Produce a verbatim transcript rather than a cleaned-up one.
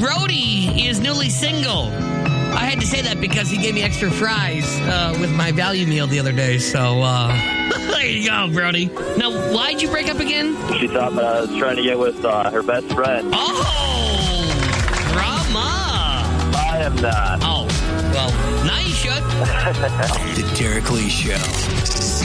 Brody is newly single. I had to say that because he gave me extra fries uh, with my value meal the other day. So, uh, there you go, Brody. Now, why'd you break up again? She thought that I was trying to get with uh, her best friend. Oh, drama. I am not. Oh, well, now you should. The Derek Lee Show.